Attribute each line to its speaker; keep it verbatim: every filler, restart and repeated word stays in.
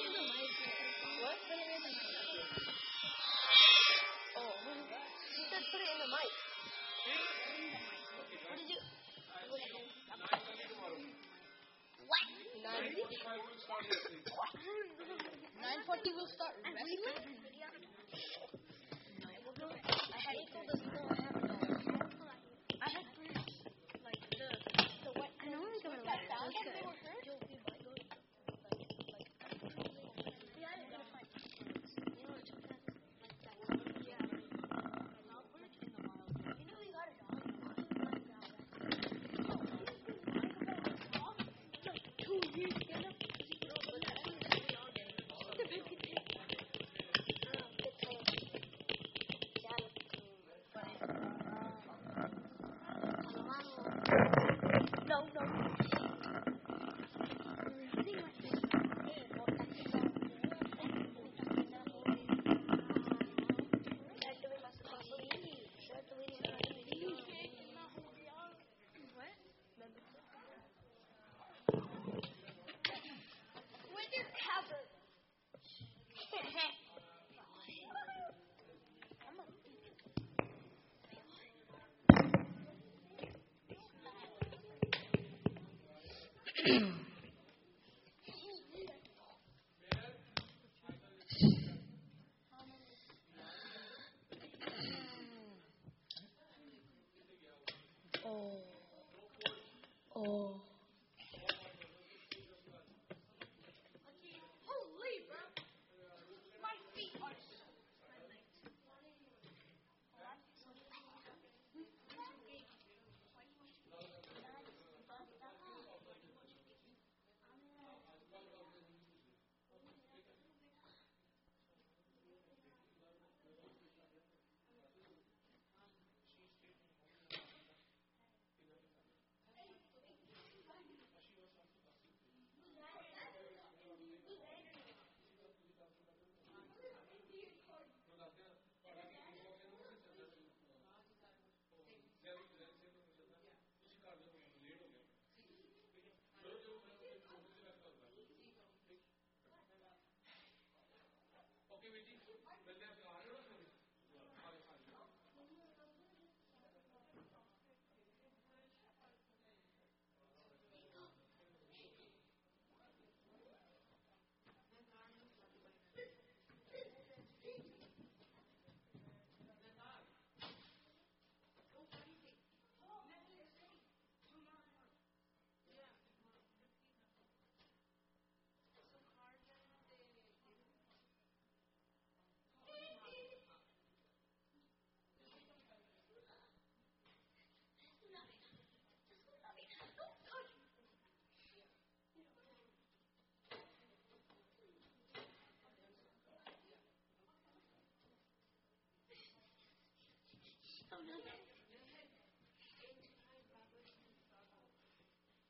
Speaker 1: What? Put it in the mic. Oh. You said put it in the mic. What did you? What? nine forty will start wrestling? I had equal to still have no. I had three. Like the the what? I know I'm gonna let it. No, no. Oh. Oh.